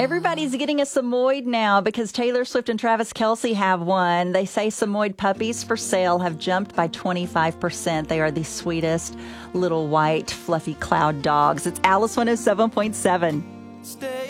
Everybody's getting a Samoyed now because Taylor Swift and Travis Kelce have one. They say Samoyed puppies for sale have jumped by 25%. They are the sweetest little white fluffy cloud dogs. It's Alice 107.7.